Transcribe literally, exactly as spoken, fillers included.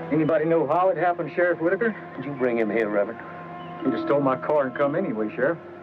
Anybody know how it happened, Sheriff Whitaker? Did you bring him here, Reverend? He just stole my car and come anyway, Sheriff.